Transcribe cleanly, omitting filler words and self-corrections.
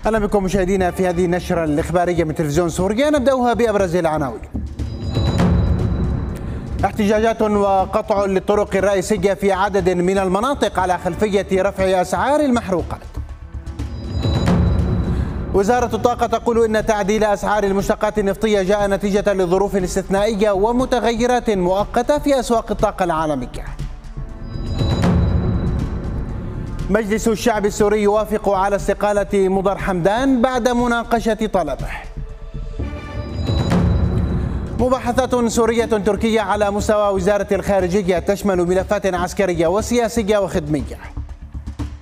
أهلا بكم مشاهدينا في هذه النشرة الإخبارية من تلفزيون سوريا. نبدأها بأبرز العناوين. احتجاجات وقطع للطرق الرئيسية في عدد من المناطق على خلفية رفع أسعار المحروقات. وزارة الطاقة تقول إن تعديل أسعار المشتقات النفطية جاء نتيجة لظروف استثنائية ومتغيرات مؤقتة في أسواق الطاقة العالمية. مجلس الشعب السوري يوافق على استقالة مضر حمدان بعد مناقشة طلبه. مباحثات سورية تركية على مستوى وزارة الخارجية تشمل ملفات عسكرية وسياسية وخدمية.